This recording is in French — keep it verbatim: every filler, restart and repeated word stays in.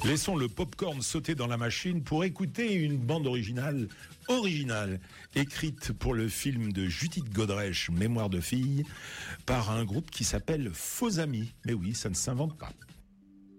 Laissons le popcorn sauter dans la machine pour écouter une bande originale, originale, écrite pour le film de Judith Godrèche, Mémoire de fille, par un groupe qui s'appelle Faux Amis. Mais oui, ça ne s'invente pas.